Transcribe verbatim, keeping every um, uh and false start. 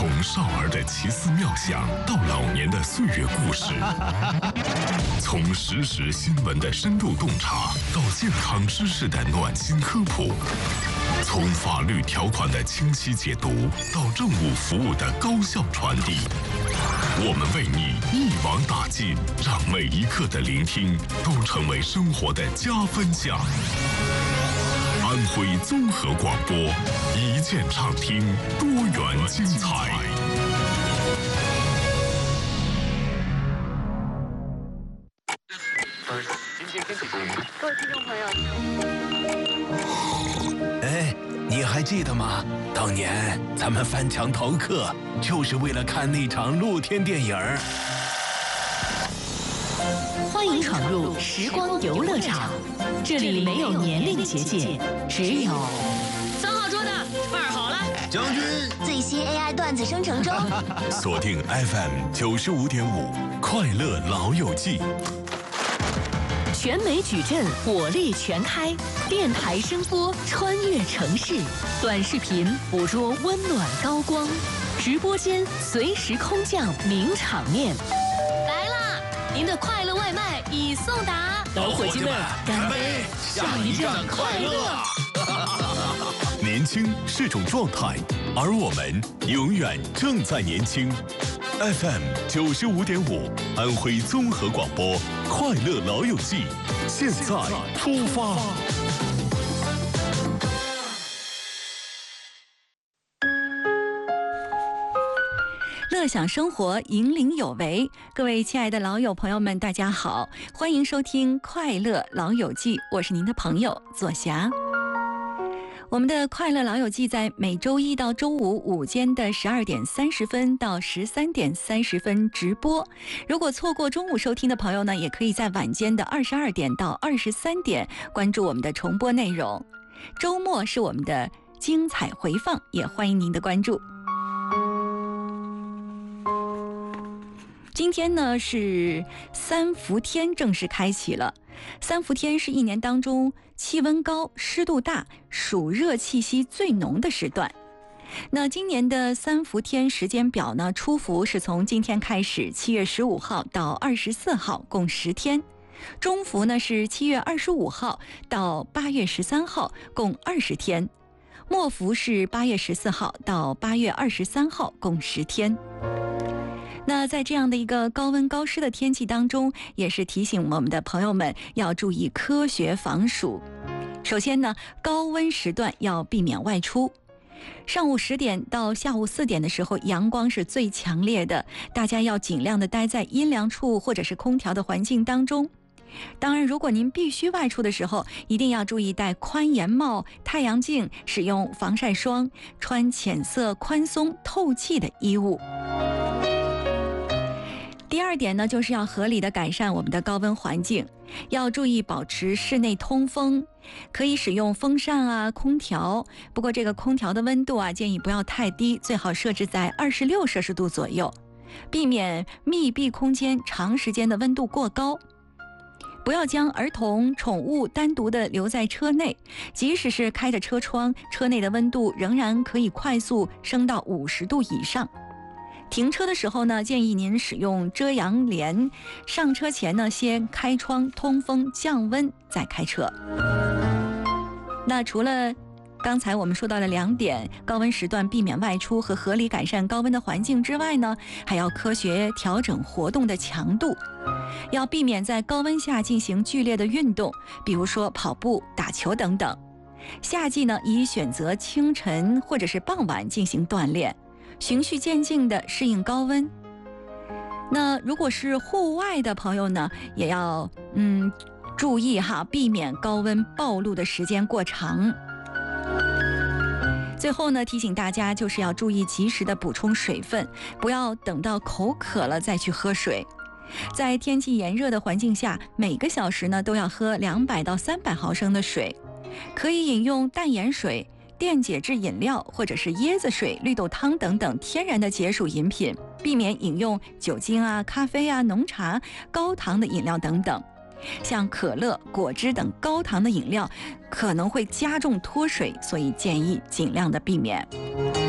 从少儿的奇思妙想到老年的岁月故事，从实时新闻的深度洞察到健康知识的暖心科普，从法律条款的清晰解读到政务服务的高效传递，我们为你一网打尽，让每一刻的聆听都成为生活的加分项。安徽综合广播，一键畅听，多元精彩。 各位听众朋友， 哎，你还记得吗？当年咱们翻墙逃课，就是为了看那场露天电影。 欢迎闯入时光游乐场，这里没有年龄结界，只有三号桌的二好了， 将军最新 A I 段子生成中。 锁定 F M 九十五点五，快乐老友记。 全美矩阵火力全开，电台声波穿越城市，短视频捕捉温暖高光，直播间随时空降名场面。 来啦！您的快乐外卖已送达， 老伙计们，干杯！ 下一站快乐！ 年轻是种状态，而我们永远正在年轻。F M 九十五点五，安徽综合广播，快乐老友记，现在出发。 乐享生活，引领有为。各位亲爱的老友朋友们，大家好，欢迎收听快乐老友记，我是您的朋友左霞。我们的快乐老友记在每周一到周五午间的十二点三十分到十三点三十分直播。如果错过中午收听的朋友呢，也可以在晚间的二十二点到二十三点关注我们的重播内容。周末是我们的精彩回放，也欢迎您的关注。今天呢是三伏天正式开启了。三伏天是一年当中气温高、湿度大、暑热气息最浓的时段。那今年的三伏天时间表呢，初伏是从今天开始，七月十五号到二十四号，共十天。中伏呢是七月二十五号到八月十三号，共二十天。末伏是八月十四号到八月二十三号，共十天。那在这样的一个高温高湿的天气当中，也是提醒我们的朋友们要注意科学防暑。首先呢，高温时段要避免外出。上午十点到下午四点的时候，阳光是最强烈的，大家要尽量的待在阴凉处或者是空调的环境当中。当然，如果您必须外出的时候，一定要注意戴宽檐帽、太阳镜，使用防晒霜，穿浅色、宽松、透气的衣物。第二点呢，就是要合理的改善我们的高温环境，要注意保持室内通风，可以使用风扇啊、空调。不过这个空调的温度啊，建议不要太低，最好设置在二十六摄氏度左右，避免密闭空间长时间的温度过高。不要将儿童、宠物单独的留在车内，即使是开着车窗，车内的温度仍然可以快速升到五十度以上。停车的时候呢，建议您使用遮阳帘，上车前呢，先开窗通风降温，再开车。那除了刚才我们说到的两点，高温时段避免外出和合理改善高温的环境之外呢，还要科学调整活动的强度，要避免在高温下进行剧烈的运动，比如说跑步、打球等等。夏季呢，宜选择清晨或者是傍晚进行锻炼，循序渐进地适应高温。那如果是户外的朋友呢，也要嗯注意哈，避免高温暴露的时间过长。最后呢，提醒大家就是要注意及时的补充水分，不要等到口渴了再去喝水。在天气炎热的环境下，每个小时呢都要喝两百到三百毫升的水，可以饮用淡盐水、电解质饮料或者是椰子水、绿豆汤等等天然的解暑饮品，避免饮用酒精啊、咖啡啊、浓茶、高糖的饮料等等。像可乐、果汁等高糖的饮料可能会加重脱水，所以建议尽量的避免。